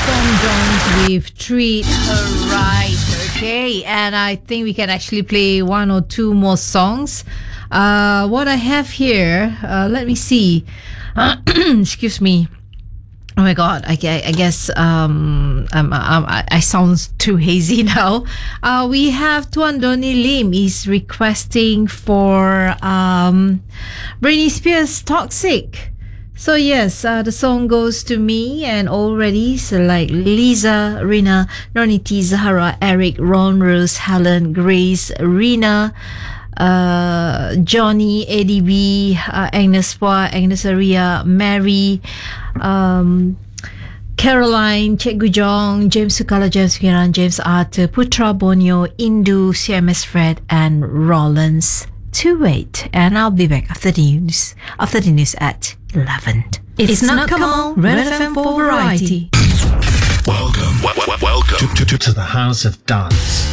Tom Jones with Treat Her Right. Okay, and I think we can actually play one or two more songs. What I have here, let me see. Excuse me. Oh my God! I guess I sound too hazy now. We have Tuan Donnie Lim is requesting for Britney Spears' "Toxic." So yes, the song goes to me and already. So like Lisa, Rina, Roniti, Zahara, Eric, Ron, Rose, Helen, Grace, Rina, Johnny, ADB, Agnes Pua, Agnes Aria, Mary, Caroline, Cikgu Jong, James Sukala, James Kiran, James Arthur, Putra Bonyo, Indu, CMS Fred, and Rollins. To wait, and I'll be back after the news. After the news at 11. It's not come on, Red FM for variety. Welcome to the House of Dance.